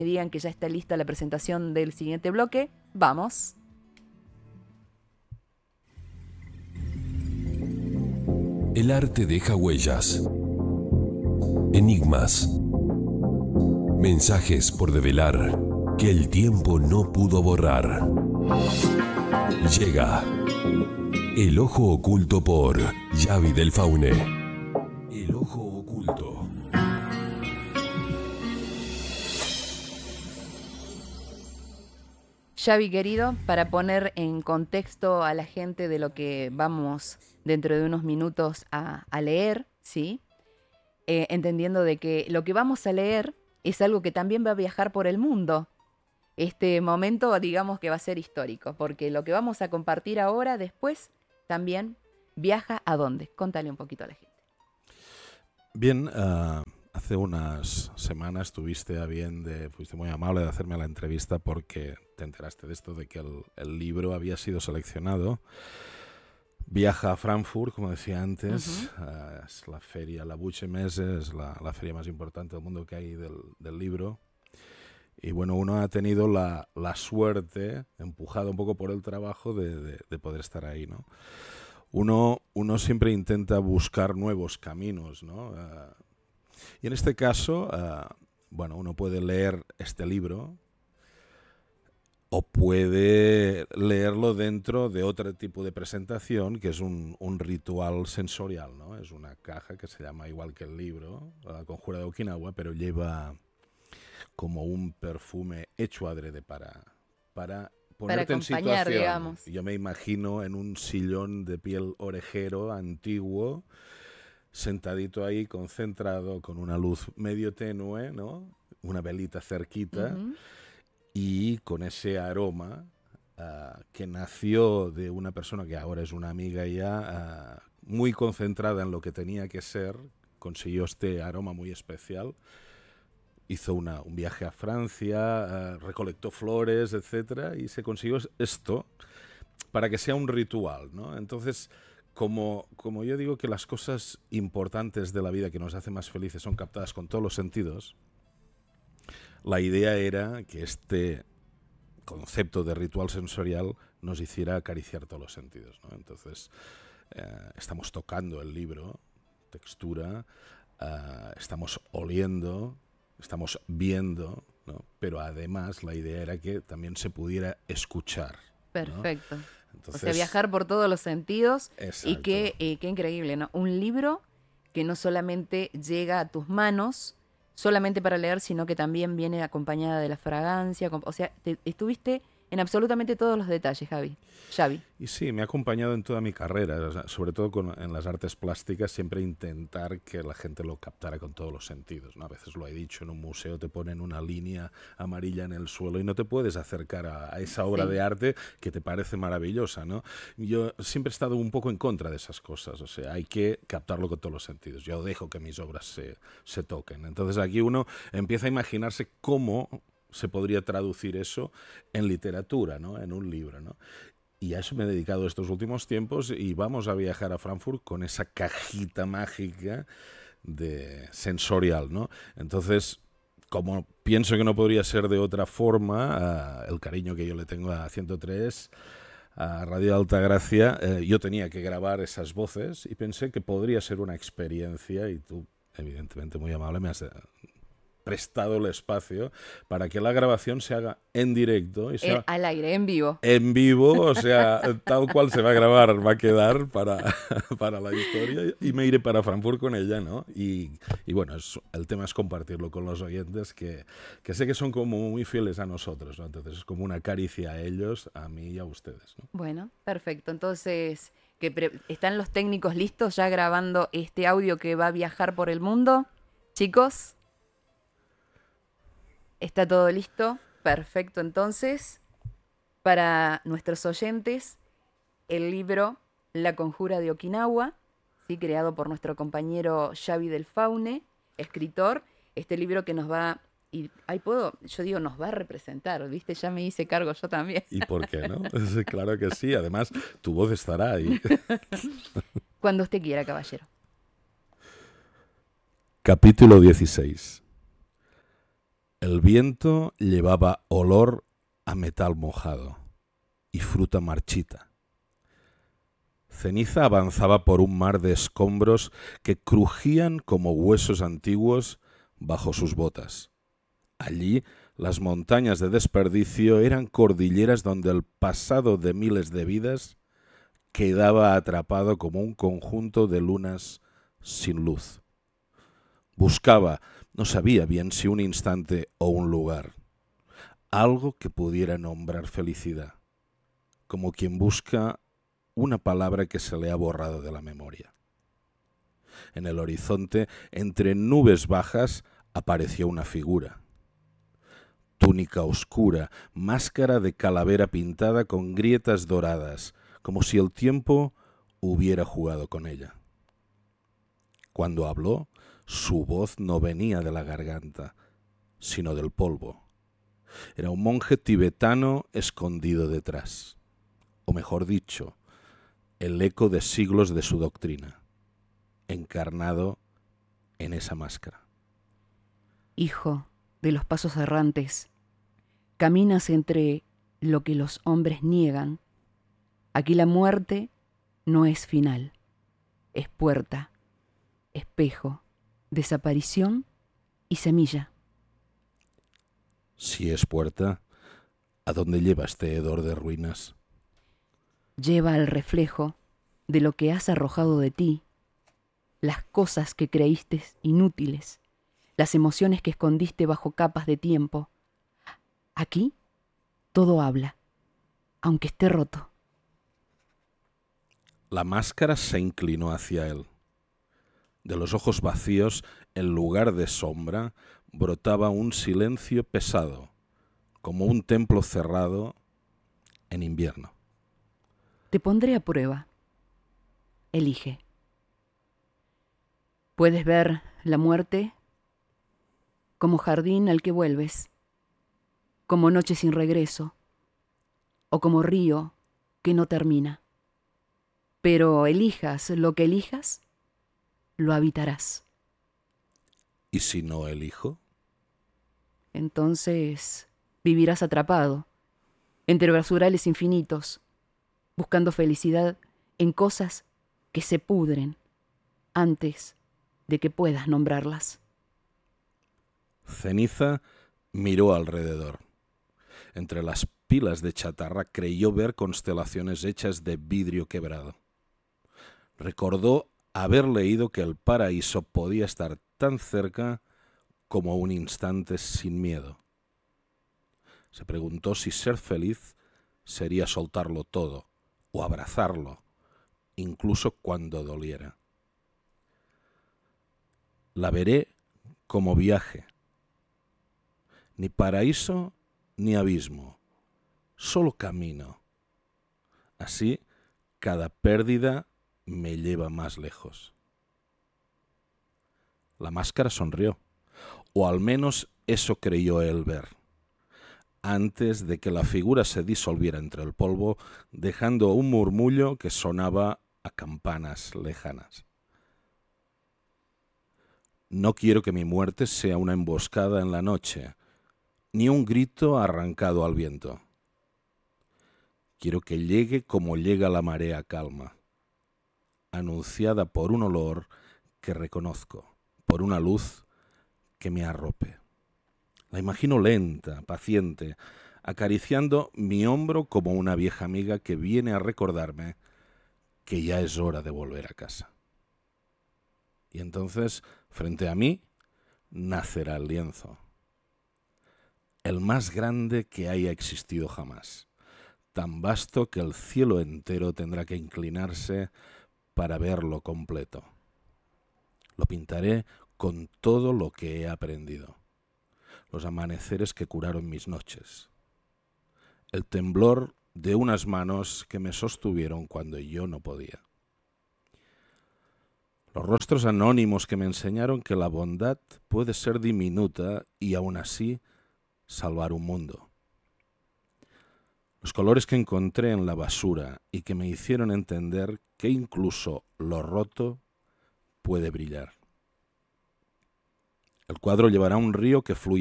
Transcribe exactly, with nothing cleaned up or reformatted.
que digan que ya está lista la presentación del siguiente bloque. ¡Vamos! El arte deja huellas, enigmas, mensajes por develar que el tiempo no pudo borrar. Llega El Ojo Oculto por Xavi del Faune. El Ojo Oculto. Xavi, querido, para poner en contexto a la gente de lo que vamos dentro de unos minutos a, a leer, ¿sí? Eh, entendiendo de que lo que vamos a leer es algo que también va a viajar por el mundo. Este momento, digamos que va a ser histórico, porque lo que vamos a compartir ahora, después, también viaja ¿a dónde? Contale un poquito a la gente. Bien, uh, hace unas semanas tuviste a bien, de, fuiste muy amable de hacerme la entrevista porque te enteraste de esto, de que el, el libro había sido seleccionado. Viaja a Frankfurt, como decía antes, uh-huh. uh, es la feria, la Buche Messe, es la, la feria más importante del mundo que hay del, del libro. Y bueno, uno ha tenido la, la suerte, empujado un poco por el trabajo, de, de, de poder estar ahí, ¿no? Uno, uno siempre intenta buscar nuevos caminos, ¿no? Uh, y en este caso, uh, bueno, uno puede leer este libro o puede leerlo dentro de otro tipo de presentación, que es un, un ritual sensorial, ¿no? Es una caja que se llama igual que el libro, La Conjura de Okinawa, pero lleva como un perfume hecho adrede para, para ponerte para en situación. Digamos. Yo me imagino en un sillón de piel orejero antiguo, sentadito ahí, concentrado, con una luz medio tenue, ¿no? Una velita cerquita, uh-huh. y con ese aroma uh, que nació de una persona que ahora es una amiga ya, uh, muy concentrada en lo que tenía que ser, consiguió este aroma muy especial. Hizo una, un viaje a Francia, uh, recolectó flores, etcétera, y se consiguió esto para que sea un ritual, ¿no? Entonces, como, como yo digo que las cosas importantes de la vida que nos hacen más felices son captadas con todos los sentidos, la idea era que este concepto de ritual sensorial nos hiciera acariciar todos los sentidos, ¿no? Entonces, eh, estamos tocando el libro, textura, uh, estamos oliendo, estamos viendo, ¿no? Pero además la idea era que también se pudiera escuchar, ¿no? Perfecto. Entonces, o sea, viajar por todos los sentidos. Exacto. Y qué, eh, qué increíble, ¿no? Un libro que no solamente llega a tus manos solamente para leer, sino que también viene acompañada de la fragancia. O sea, te, estuviste en absolutamente todos los detalles, Javi. Xavi. Y sí, me ha acompañado en toda mi carrera, o sea, sobre todo con, en las artes plásticas, siempre intentar que la gente lo captara con todos los sentidos, ¿no? A veces lo he dicho, en un museo te ponen una línea amarilla en el suelo y no te puedes acercar a, a esa obra sí. de arte que te parece maravillosa, ¿no? Yo siempre he estado un poco en contra de esas cosas, o sea, hay que captarlo con todos los sentidos. Yo dejo que mis obras se, se toquen. Entonces aquí uno empieza a imaginarse cómo se podría traducir eso en literatura, ¿no? En un libro, ¿no? Y a eso me he dedicado estos últimos tiempos y vamos a viajar a Frankfurt con esa cajita mágica de sensorial, ¿no? Entonces, como pienso que no podría ser de otra forma, uh, el cariño que yo le tengo a ciento tres, a Radio Altagracia, uh, yo tenía que grabar esas voces y pensé que podría ser una experiencia y tú, evidentemente muy amable, me has prestado el espacio para que la grabación se haga en directo y sea eh, al aire, en vivo. En vivo, o sea, tal cual se va a grabar, va a quedar para, para la historia y me iré para Frankfurt con ella, ¿no? Y, y bueno, es, el tema es compartirlo con los oyentes que, que sé que son como muy fieles a nosotros, ¿no? Entonces es como una caricia a ellos, a mí y a ustedes, ¿no? Bueno, perfecto. Entonces, que pre- ¿están los técnicos listos ya grabando este audio que va a viajar por el mundo? Chicos, ¿está todo listo? Perfecto. Entonces, para nuestros oyentes, el libro La Conjura de Okinawa, ¿sí? Creado por nuestro compañero Xavi del Faune, escritor. Este libro que nos va, y ahí puedo, yo digo, nos va a representar, ¿viste? Ya me hice cargo yo también. ¿Y por qué no? Claro que sí. Además, tu voz estará ahí. Cuando usted quiera, caballero. Capítulo dieciséis. El viento llevaba olor a metal mojado y fruta marchita. Ceniza avanzaba por un mar de escombros que crujían como huesos antiguos bajo sus botas. Allí, las montañas de desperdicio eran cordilleras donde el pasado de miles de vidas quedaba atrapado como un conjunto de lunas sin luz. Buscaba, no sabía bien si un instante o un lugar, algo que pudiera nombrar felicidad, como quien busca una palabra que se le ha borrado de la memoria. En el horizonte, entre nubes bajas, apareció una figura. Túnica oscura, máscara de calavera pintada con grietas doradas, como si el tiempo hubiera jugado con ella. Cuando habló, su voz no venía de la garganta, sino del polvo. Era un monje tibetano escondido detrás, o mejor dicho, el eco de siglos de su doctrina, encarnado en esa máscara. Hijo de los pasos errantes, caminas entre lo que los hombres niegan. Aquí la muerte no es final, es puerta, espejo, desaparición y semilla. Si es puerta, ¿a dónde lleva este hedor de ruinas? Lleva al reflejo de lo que has arrojado de ti, las cosas que creíste inútiles, las emociones que escondiste bajo capas de tiempo. Aquí todo habla, aunque esté roto. La máscara se inclinó hacia él. De los ojos vacíos, en lugar de sombra, brotaba un silencio pesado, como un templo cerrado en invierno. Te pondré a prueba. Elige. Puedes ver la muerte como jardín al que vuelves, como noche sin regreso, o como río que no termina. Pero elijas lo que elijas, lo habitarás. ¿Y si no elijo? Entonces vivirás atrapado entre basurales infinitos, buscando felicidad en cosas que se pudren antes de que puedas nombrarlas. Ceniza miró alrededor. Entre las pilas de chatarra creyó ver constelaciones hechas de vidrio quebrado. Recordó haber leído que el paraíso podía estar tan cerca como un instante sin miedo. Se preguntó si ser feliz sería soltarlo todo o abrazarlo, incluso cuando doliera. La veré como viaje. Ni paraíso ni abismo, solo camino. Así, cada pérdida me lleva más lejos. La máscara sonrió, o al menos eso creyó él ver, antes de que la figura se disolviera entre el polvo, dejando un murmullo que sonaba a campanas lejanas. No quiero que mi muerte sea una emboscada en la noche, ni un grito arrancado al viento. Quiero que llegue como llega la marea calma, anunciada por un olor que reconozco, por una luz que me arrope. La imagino lenta, paciente, acariciando mi hombro como una vieja amiga que viene a recordarme que ya es hora de volver a casa. Y entonces, frente a mí, nacerá el lienzo, el más grande que haya existido jamás, tan vasto que el cielo entero tendrá que inclinarse para verlo completo. Lo pintaré con todo lo que he aprendido, los amaneceres que curaron mis noches, el temblor de unas manos que me sostuvieron cuando yo no podía, los rostros anónimos que me enseñaron que la bondad puede ser diminuta y aún así salvar un mundo, los colores que encontré en la basura y que me hicieron entender que incluso lo roto puede brillar. El cuadro llevará un río que fluye